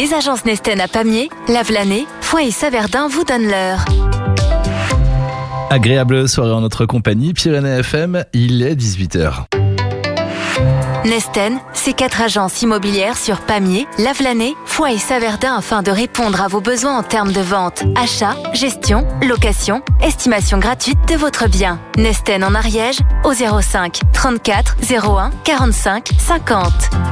Les agences Nesten à Pamiers, Lavelanet, Foix et Saverdin vous donnent l'heure. Agréable soirée en notre compagnie, Pyrénées FM, il est 18h. Nesten, c'est 4 agences immobilières sur Pamiers, Lavelanet, Foix et Saverdin afin de répondre à vos besoins en termes de vente, achat, gestion, location, estimation gratuite de votre bien. Nesten en Ariège au 05 34 01 45 50.